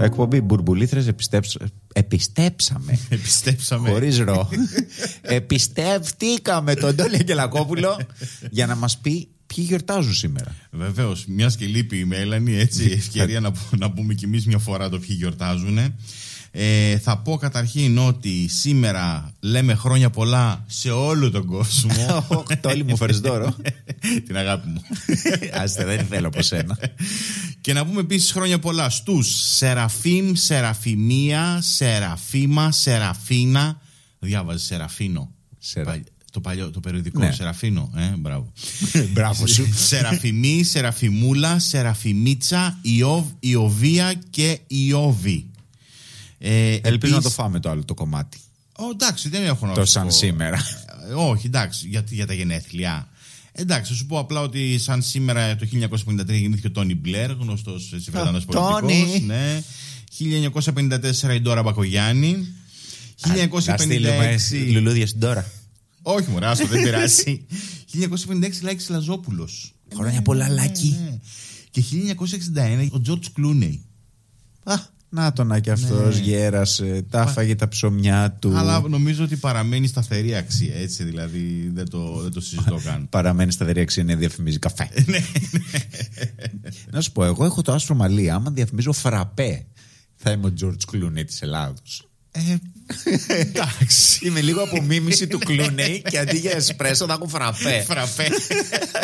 Εκπομπή Μπουρμπουλήθρες, επιστέψαμε. Χωρίς ρο. Επιστεύτηκαμε τον Τόλι Αγγελακόπουλο για να μας πει ποιοι γιορτάζουν σήμερα. Βεβαίως, μιας και λείπει η Μέλανη, έτσι ευκαιρία να πούμε κι εμείς μια φορά το ποιοι γιορτάζουν. Θα πω καταρχήν ότι σήμερα λέμε χρόνια πολλά σε όλο τον κόσμο. Τόλι, μου φέρεις δώρο. Την αγάπη μου. Άστε, δεν θέλω από σένα. Και να πούμε επίσης χρόνια πολλά στους Σεραφείμ, Σεραφημία, Σεραφίμα, Σεραφίνα. Διάβαζε Σεραφίνο. Το παλιό, το περιοδικό, ναι. Σεραφίνο, μπράβο. Μπράβο σου. Σεραφιμή, Σεραφιμούλα, Σεραφιμίτσα, Ιώβ, Ιωβία και Ιώβη. Ελπίζω να το φάμε το άλλο το κομμάτι. Εντάξει, δεν έχω να το σαν σήμερα. Όχι, εντάξει, για τα γενέθλια. Εντάξει, θα σου πω απλά ότι σαν σήμερα το 1953 γεννήθηκε ο Τόνι Μπλερ, γνωστός Βρετανός πολιτικός. Ναι. 1954 η Ντόρα Μπακογιάννη. 1956 λουλούδια στην Ντόρα. Όχι μωρά, αυτό δεν πειράζει. 1956 Λάκης Λαζόπουλος. Χρόνια πολλά, Λάκη. Και 1961 ο Τζορτζ Κλούνεϊ. Να τον και αυτός γέρασε, τα φάγε τα ψωμιά του. Αλλά νομίζω ότι παραμένει σταθερή αξία, έτσι, δηλαδή δεν το συζητώ καν. Παραμένει σταθερή αξία, ναι, διαφημίζει καφέ. Να σου πω, εγώ έχω το άσπρο μαλλί, άμα διαφημίζω φραπέ, θα είμαι ο Τζορτζ Κλούνεϊ της Ελλάδος. Εντάξει. Είμαι λίγο απομίμηση του Κλούνεϊ και αντί για εσπρέσο θα έχω φραπέ.